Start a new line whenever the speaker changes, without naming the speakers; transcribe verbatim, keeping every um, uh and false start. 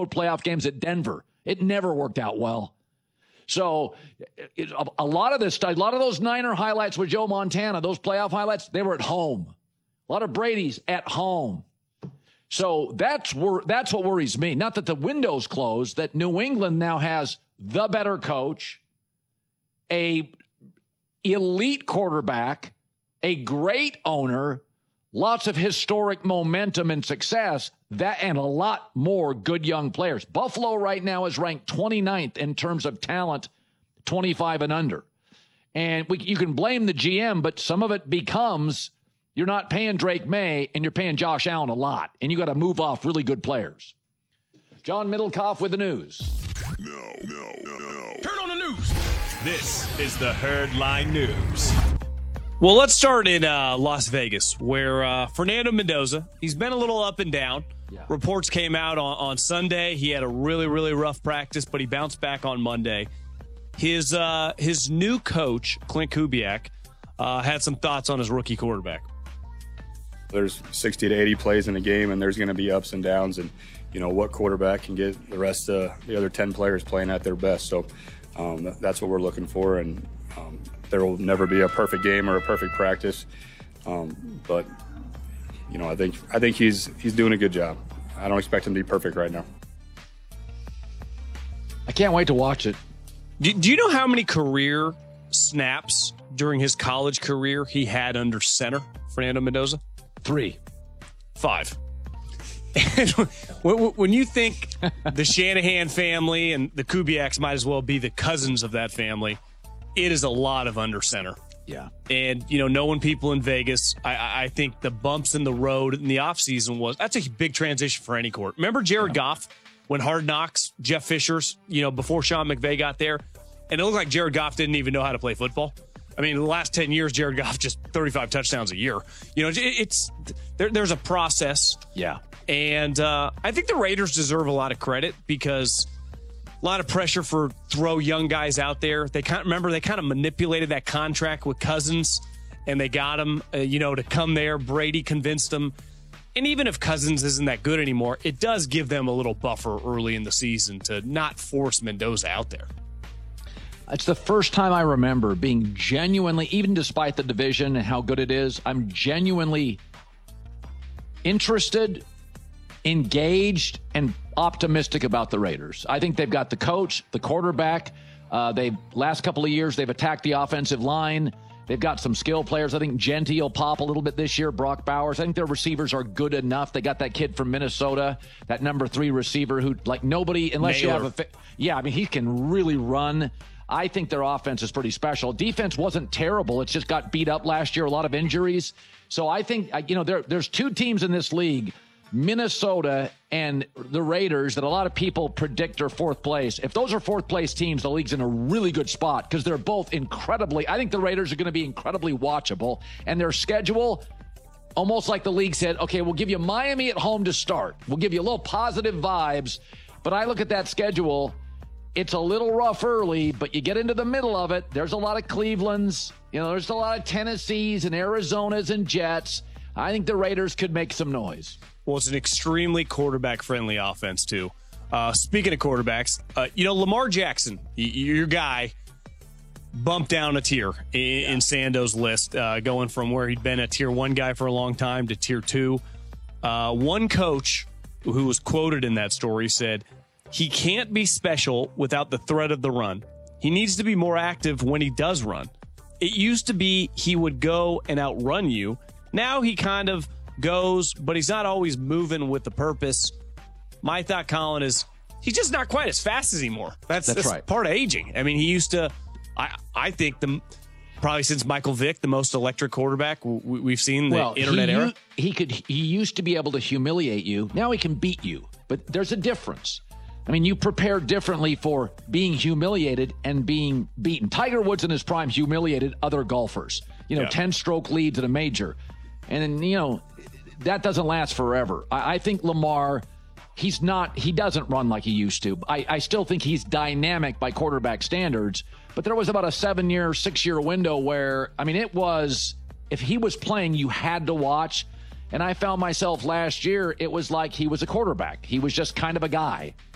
road playoff games at Denver. It never worked out well. So it, a lot of this, a lot of those Niner highlights with Joe Montana, those playoff highlights, they were at home. A lot of Brady's at home. So that's wor- that's what worries me. Not that the window's closed, that New England now has the better coach, a elite quarterback, a great owner, lots of historic momentum and success, that and a lot more good young players. Buffalo right now is ranked twenty-ninth in terms of talent, twenty-five and under. And we, you can blame the G M, but some of it becomes you're not paying Drake May and you're paying Josh Allen a lot, and you got to move off really good players. John Middlecoff with the news.
No, no, no, no.
Turn on the news. This is the Herdline News. Well, let's start in uh, Las Vegas, where uh, Fernando Mendoza, he's been a little up and down. Yeah. Reports came out on, on Sunday. He had a really, really rough practice, but he bounced back on Monday. His uh, his new coach, Clint Kubiak, uh, had some thoughts on his rookie quarterback.
There's sixty to eighty plays in a game, and there's going to be ups and downs. And, you know, what quarterback can get the rest of the other ten players playing at their best? So um, that's what we're looking for. And um, there will never be a perfect game or a perfect practice. Um, but, you know, I think I think he's he's doing a good job. I don't expect him to be perfect right now.
I can't wait to watch it.
Do, do you know how many career snaps during his college career he had under center, Fernando Mendoza?
Three.
Five. And when you think the Shanahan family and the Kubiaks might as well be the cousins of that family, it is a lot of under center.
Yeah.
And, you know, knowing people in Vegas, I, I think the bumps in the road in the offseason was, that's a big transition for any court. Remember Jared yeah. Goff when Hard Knocks, Jeff Fisher's, you know, before Sean McVay got there? And it looked like Jared Goff didn't even know how to play football. I mean, in the last ten years, Jared Goff just thirty-five touchdowns a year. You know, it, it's there, there's a process.
Yeah.
And uh, I think the Raiders deserve a lot of credit because a lot of pressure for throw young guys out there. They kind of, remember they kind of manipulated that contract with Cousins, and they got him, uh, you know, to come there. Brady convinced them. And even if Cousins isn't that good anymore, it does give them a little buffer early in the season to not force Mendoza out there.
It's the first time I remember being genuinely, even despite the division and how good it is, I'm genuinely interested, engaged, and optimistic about the Raiders. I think they've got the coach, the quarterback. Uh, they last couple of years, they've attacked the offensive line. They've got some skill players. I think Genty will pop a little bit this year. Brock Bowers. I think their receivers are good enough. They got that kid from Minnesota, that number three receiver who, like, nobody, unless
Naylor.
you have a, yeah, I mean, he can really run. I think their offense is pretty special. Defense wasn't terrible. It's just got beat up last year, a lot of injuries. So I think, you know, there, there's two teams in this league, Minnesota and the Raiders, that a lot of people predict are fourth place. If those are fourth place teams, the league's in a really good spot because they're both incredibly, I think the Raiders are going to be incredibly watchable. And their schedule, almost like the league said, okay, we'll give you Miami at home to start. We'll give you a little positive vibes. But I look at that schedule, it's a little rough early, but you get into the middle of it. There's a lot of Clevelands. You know, there's a lot of Tennessees and Arizonas and Jets. I think the Raiders could make some noise.
Well, it's an extremely quarterback-friendly offense, too. Uh, speaking of quarterbacks, uh, you know, Lamar Jackson, y- your guy, bumped down a tier in, yeah. in Sando's list, uh, going from where he'd been a tier one guy for a long time to tier two. Uh, one coach who was quoted in that story said, he can't be special without the threat of the run. He needs to be more active when he does run. It used to be he would go and outrun you. Now he kind of goes, but he's not always moving with the purpose. My thought, Colin, is he's just not quite as fast as anymore. That's,
that's,
that's
right.
part of aging. I mean, he used to, I, I think, the probably since Michael Vick, the most electric quarterback we, we've seen the
well,
internet
he,
era.
He could. He used to be able to humiliate you. Now he can beat you. But there's a difference. I mean, you prepare differently for being humiliated and being beaten. Tiger Woods in his prime humiliated other golfers. You know,
yeah.
ten-stroke leads in a major. And, then, you know, that doesn't last forever. I, I think Lamar, he's not, he doesn't run like he used to. I, I still think he's dynamic by quarterback standards. But there was about a seven-year, six-year window where, I mean, it was, if he was playing, you had to watch. And I found myself last year, it was like he was a quarterback. He was just kind of a guy.